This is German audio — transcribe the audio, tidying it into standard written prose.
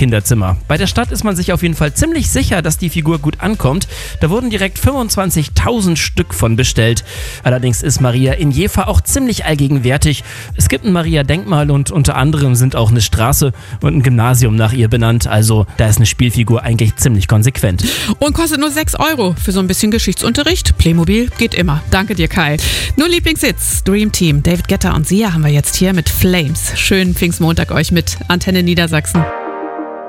Kinderzimmer. Bei der Stadt ist man sich auf jeden Fall ziemlich sicher, dass die Figur gut ankommt. Da wurden direkt 25.000 Stück von bestellt. Allerdings ist Maria in Jever auch ziemlich allgegenwärtig. Es gibt ein Maria-Denkmal und unter anderem sind auch eine Straße und ein Gymnasium nach ihr benannt. Also da ist eine Spielfigur eigentlich ziemlich konsequent. Und kostet nur 6 € für so ein bisschen Geschichtsunterricht. Playmobil geht immer. Danke dir, Kai. Nur Lieblingshits, Dream Team, David Guetta und Sia haben wir jetzt hier mit Flames. Schönen Pfingstmontag euch mit Antenne Niedersachsen.